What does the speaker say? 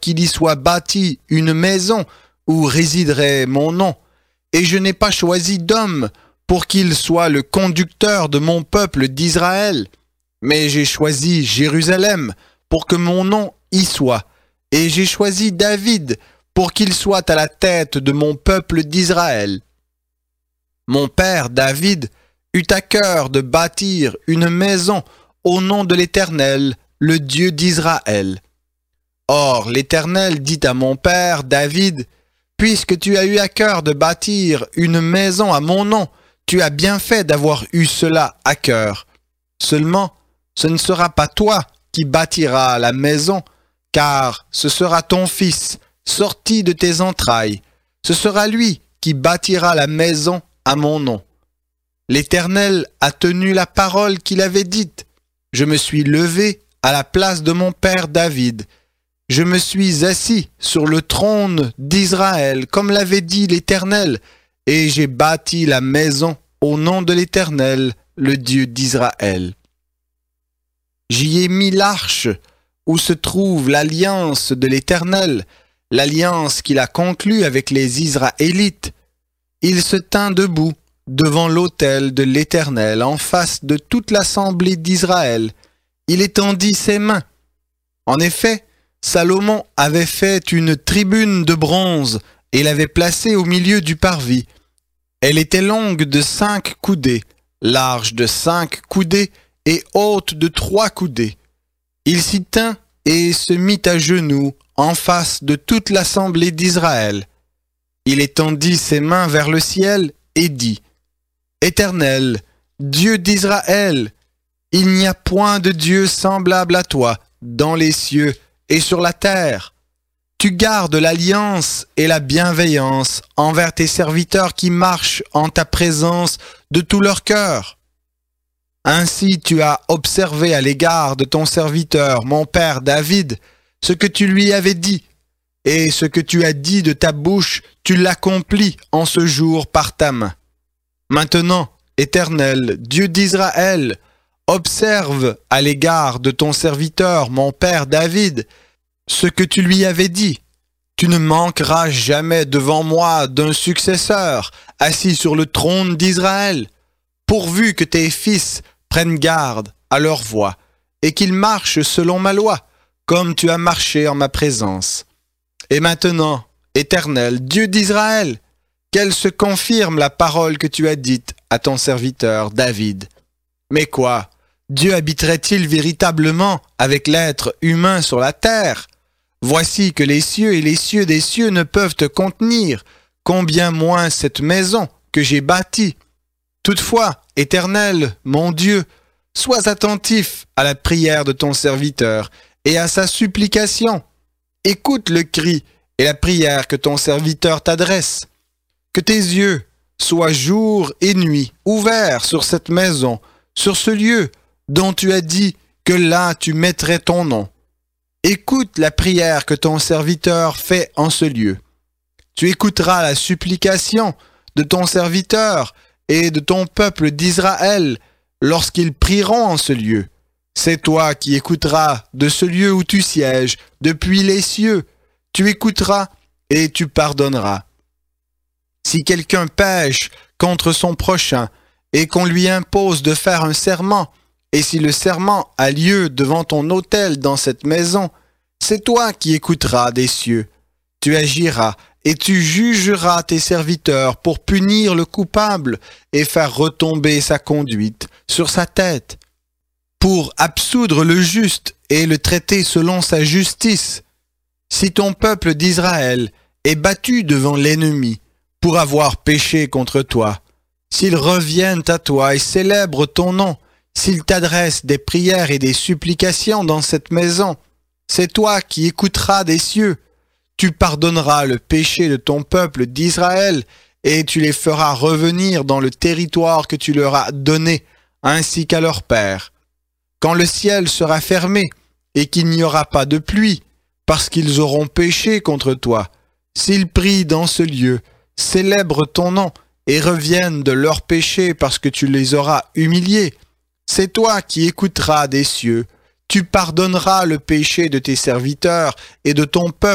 qu'il y soit bâti une maison où résiderait mon nom. Et je n'ai pas choisi d'homme pour qu'il soit le conducteur de mon peuple d'Israël. Mais j'ai choisi Jérusalem pour que mon nom y soit. Et j'ai choisi David pour qu'il soit à la tête de mon peuple d'Israël. Mon père David eut à cœur de bâtir une maison au nom de l'Éternel, le Dieu d'Israël. Or, l'Éternel dit à mon père David, « Puisque tu as eu à cœur de bâtir une maison à mon nom, tu as bien fait d'avoir eu cela à cœur. Seulement, ce ne sera pas toi qui bâtiras la maison, car ce sera ton fils, sorti de tes entrailles. Ce sera lui qui bâtira la maison à mon nom. » L'Éternel a tenu la parole qu'il avait dite. Je me suis levé à la place de mon père David. Je me suis assis sur le trône d'Israël, comme l'avait dit l'Éternel, et j'ai bâti la maison au nom de l'Éternel, le Dieu d'Israël. J'y ai mis l'arche où se trouve l'alliance de l'Éternel, l'alliance qu'il a conclue avec les Israélites. Il se tint debout devant l'autel de l'Éternel, en face de toute l'assemblée d'Israël. Il étendit ses mains. En effet, Salomon avait fait une tribune de bronze et l'avait placée au milieu du parvis. Elle était longue de 5 coudées, large de 5 coudées et haute de 3 coudées. Il s'y tint et se mit à genoux en face de toute l'assemblée d'Israël. Il étendit ses mains vers le ciel et dit, « Éternel, Dieu d'Israël, il n'y a point de Dieu semblable à toi dans les cieux et sur la terre. Tu gardes l'alliance et la bienveillance envers tes serviteurs qui marchent en ta présence de tout leur cœur. Ainsi tu as observé à l'égard de ton serviteur, mon père David, ce que tu lui avais dit, et ce que tu as dit de ta bouche, tu l'accomplis en ce jour par ta main. Maintenant, Éternel, Dieu d'Israël, observe à l'égard de ton serviteur, mon père David, ce que tu lui avais dit. Tu ne manqueras jamais devant moi d'un successeur assis sur le trône d'Israël, pourvu que tes fils prennent garde à leur voie et qu'ils marchent selon ma loi, comme tu as marché en ma présence. Et maintenant, Éternel, Dieu d'Israël, qu'elle se confirme la parole que tu as dite à ton serviteur David. Mais quoi? Dieu habiterait-il véritablement avec l'être humain sur la terre? Voici que les cieux et les cieux des cieux ne peuvent te contenir, combien moins cette maison que j'ai bâtie. Toutefois, Éternel, mon Dieu, sois attentif à la prière de ton serviteur et à sa supplication. Écoute le cri et la prière que ton serviteur t'adresse. Que tes yeux soient jour et nuit ouverts sur cette maison, sur ce lieu dont tu as dit que là tu mettrais ton nom. Écoute la prière que ton serviteur fait en ce lieu. Tu écouteras la supplication de ton serviteur et de ton peuple d'Israël lorsqu'ils prieront en ce lieu. C'est toi qui écouteras de ce lieu où tu sièges, depuis les cieux. Tu écouteras et tu pardonneras. Si quelqu'un pêche contre son prochain et qu'on lui impose de faire un serment, et si le serment a lieu devant ton autel dans cette maison, c'est toi qui écouteras des cieux. Tu agiras et tu jugeras tes serviteurs pour punir le coupable et faire retomber sa conduite sur sa tête, pour absoudre le juste et le traiter selon sa justice. Si ton peuple d'Israël est battu devant l'ennemi pour avoir péché contre toi, s'ils reviennent à toi et célèbrent ton nom, s'ils t'adressent des prières et des supplications dans cette maison, c'est toi qui écouteras des cieux. Tu pardonneras le péché de ton peuple d'Israël et tu les feras revenir dans le territoire que tu leur as donné, ainsi qu'à leur père. Quand le ciel sera fermé et qu'il n'y aura pas de pluie, parce qu'ils auront péché contre toi, s'ils prient dans ce lieu, célèbrent ton nom et reviennent de leurs péchés parce que tu les auras humiliés, c'est toi qui écouteras des cieux. Tu pardonneras le péché de tes serviteurs et de ton peuple